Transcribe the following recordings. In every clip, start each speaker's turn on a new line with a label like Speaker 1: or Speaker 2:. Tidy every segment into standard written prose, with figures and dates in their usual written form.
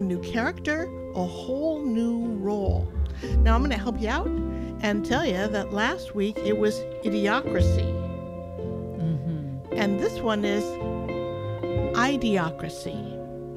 Speaker 1: new character, a whole new role. Now I'm going to help you out and tell you that last week it was Idiocracy. And this one is Idiocracy.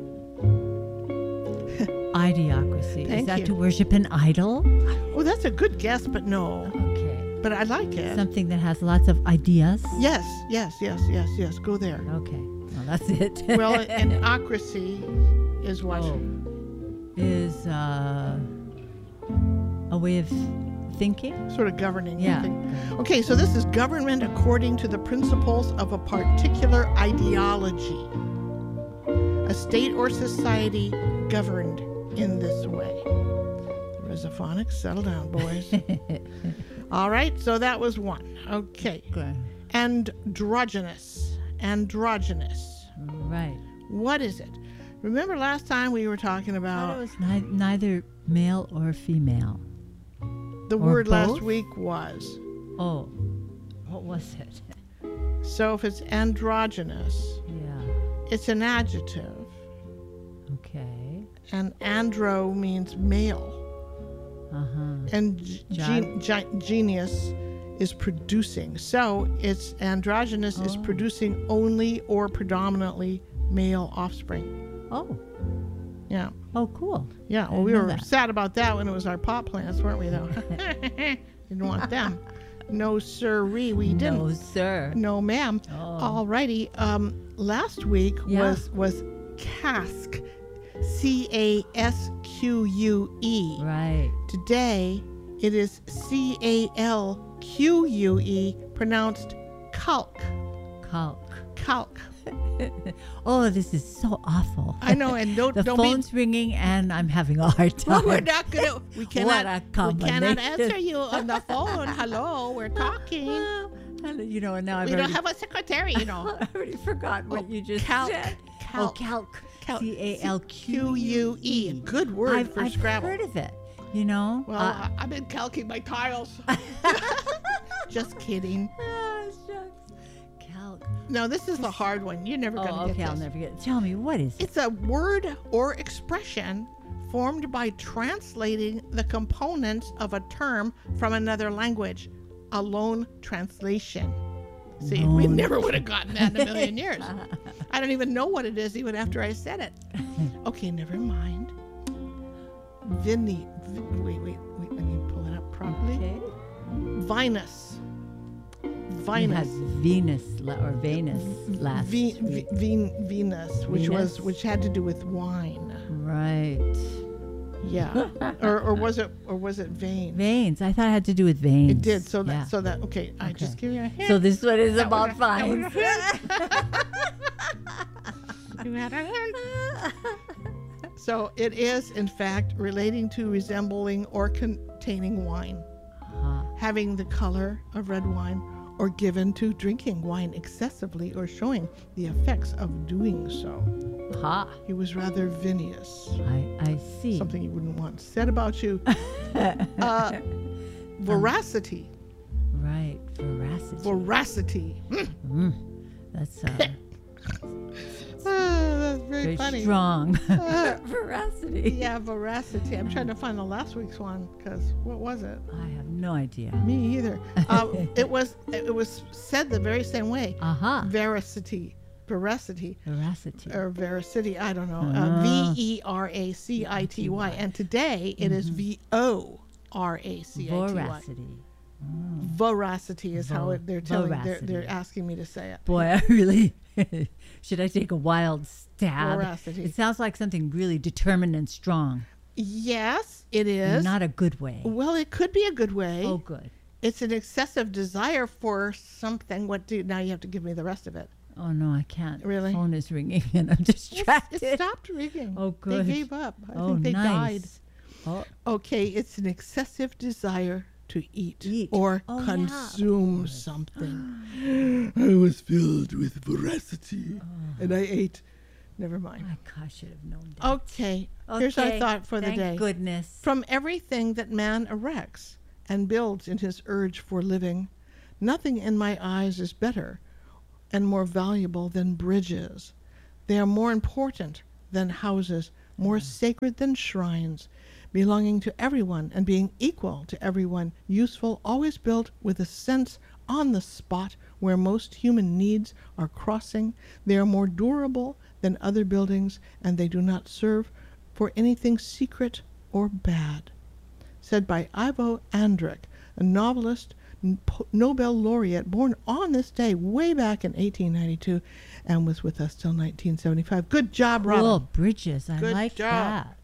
Speaker 2: Idiocracy.
Speaker 1: Thank
Speaker 2: Is that
Speaker 1: you.
Speaker 2: to worship an idol?
Speaker 1: Oh, that's a good guess, but no.
Speaker 2: Okay.
Speaker 1: But I like it.
Speaker 2: Something that has lots of ideas?
Speaker 1: Yes. Go there.
Speaker 2: Okay. Well, that's it.
Speaker 1: Well, an ocracy is what?
Speaker 2: Is a way of thinking?
Speaker 1: Sort of governing.
Speaker 2: Yeah.
Speaker 1: I think. Okay, so this is government according to the principles of a particular ideology. A state or society governed in this way. The Rhizophonics, settle down, boys. All right, so that was one. Okay.
Speaker 2: Good.
Speaker 1: Androgynous.
Speaker 2: Right.
Speaker 1: What is it? Remember last time we were talking
Speaker 2: I
Speaker 1: about
Speaker 2: thought it was neither male or female.
Speaker 1: the
Speaker 2: or
Speaker 1: word last
Speaker 2: both?
Speaker 1: week was.
Speaker 2: Oh, what was it?
Speaker 1: So if it's androgynous,
Speaker 2: Yeah.
Speaker 1: it's an adjective.
Speaker 2: Okay.
Speaker 1: And andro means male. And genius is producing. So it's androgynous is producing only or predominantly male offspring.
Speaker 2: Oh.
Speaker 1: Yeah.
Speaker 2: Oh, cool.
Speaker 1: Yeah. Well,
Speaker 2: didn't
Speaker 1: we
Speaker 2: know
Speaker 1: were
Speaker 2: that.
Speaker 1: sad about that when it was our pot plants, weren't we, though? Didn't want them. No, sirree, we didn't.
Speaker 2: No, sir.
Speaker 1: No, ma'am.
Speaker 2: Oh.
Speaker 1: All righty. Last week
Speaker 2: Yeah.
Speaker 1: was cask. CASQUE.
Speaker 2: Right.
Speaker 1: Today, it is CALQUE, pronounced calc. Calc.
Speaker 2: Oh, this is so awful.
Speaker 1: I know, and don't
Speaker 2: The
Speaker 1: be.
Speaker 2: phone's ringing, and I'm having a hard time.
Speaker 1: We're not gonna. We cannot.
Speaker 2: a
Speaker 1: We cannot
Speaker 2: combination.
Speaker 1: answer you on the phone. Hello, we're talking.
Speaker 2: You know, and now I've
Speaker 1: We
Speaker 2: already,
Speaker 1: don't have a secretary, you know.
Speaker 2: I already forgot what you just
Speaker 1: calc.
Speaker 2: said.
Speaker 1: Calc.
Speaker 2: Oh, calc.
Speaker 1: Calc.
Speaker 2: CALQUE.
Speaker 1: Good word for
Speaker 2: I've
Speaker 1: Scrabble.
Speaker 2: heard of it. You know.
Speaker 1: Well, I've been calcing my tiles. Just kidding.
Speaker 2: Shucks. Calc.
Speaker 1: No, this is the hard one. You're never gonna
Speaker 2: Oh,
Speaker 1: get
Speaker 2: okay. I'll
Speaker 1: this.
Speaker 2: never get it. Tell me, what is it?
Speaker 1: It's a word or expression formed by translating the components of a term from another language. A loan translation. See, we
Speaker 2: Loan.
Speaker 1: never would have gotten that in a million years. I don't even know what it is even after I said it. Okay, never mind. Wait, let me pull it up properly.
Speaker 2: Okay.
Speaker 1: Vinous.
Speaker 2: You had Venus or Venus last week.
Speaker 1: Venus, which
Speaker 2: Venus?
Speaker 1: had to do with wine.
Speaker 2: Right.
Speaker 1: Yeah. or was it vein?
Speaker 2: Veins. I thought it had to do with veins.
Speaker 1: It did. So
Speaker 2: Yeah.
Speaker 1: that okay. I just give you a hint.
Speaker 2: So this one is
Speaker 1: That
Speaker 2: about
Speaker 1: was a-
Speaker 2: vines.
Speaker 1: You had a hint. So it is in fact relating to resembling or containing wine, having the color of red wine, or given to drinking wine excessively or showing the effects of doing so.
Speaker 2: Ha.
Speaker 1: He was rather vinous.
Speaker 2: I see.
Speaker 1: Something you wouldn't want said about you. Voracity.
Speaker 2: Right. Veracity.
Speaker 1: Voracity.
Speaker 2: That's
Speaker 1: That's very
Speaker 2: very
Speaker 1: funny.
Speaker 2: strong. Veracity.
Speaker 1: Yeah, voracity. I'm trying to find the last week's one because what was it?
Speaker 2: I have no idea.
Speaker 1: Me either. It was said the very same way.
Speaker 2: Aha.
Speaker 1: Veracity.
Speaker 2: Veracity.
Speaker 1: Or veracity. I don't know. Veracity. And today it is Voracity.
Speaker 2: Voracity.
Speaker 1: Voracity is how they're telling.
Speaker 2: Voracity.
Speaker 1: They're asking me to say it.
Speaker 2: Boy, I really should I take a wild stab?
Speaker 1: Voracity.
Speaker 2: It sounds like something really determined and strong.
Speaker 1: Yes, it is.
Speaker 2: Not a good way.
Speaker 1: Well, it could be a good way.
Speaker 2: Oh, good.
Speaker 1: It's an excessive desire for something. Now you have to give me the rest of it.
Speaker 2: Oh no, I can't.
Speaker 1: Really?
Speaker 2: Phone is ringing and I'm distracted.
Speaker 1: It stopped ringing.
Speaker 2: Oh, good.
Speaker 1: They gave up. I
Speaker 2: Oh,
Speaker 1: think they died.
Speaker 2: nice. Oh,
Speaker 1: Okay, it's an excessive desire to eat,
Speaker 2: Eat.
Speaker 1: or
Speaker 2: Oh, yeah,
Speaker 1: consume something. I was filled with voracity, and I ate. Never mind.
Speaker 2: my gosh, I should have known that.
Speaker 1: Okay, here's our thought for the
Speaker 2: Thank
Speaker 1: day.
Speaker 2: goodness.
Speaker 1: From everything that man erects and builds in his urge for living, nothing in my eyes is better and more valuable than bridges. They are more important than houses, more sacred than shrines, belonging to everyone and being equal to everyone, useful, always built with a sense on the spot where most human needs are crossing. They are more durable than other buildings, and they do not serve for anything secret or bad. Said by Ivo Andrić, a novelist, Nobel laureate, born on this day way back in 1892 and was with us till 1975. Good job, Robin.
Speaker 2: Cool, Bridges. I
Speaker 1: Good
Speaker 2: like
Speaker 1: job.
Speaker 2: that.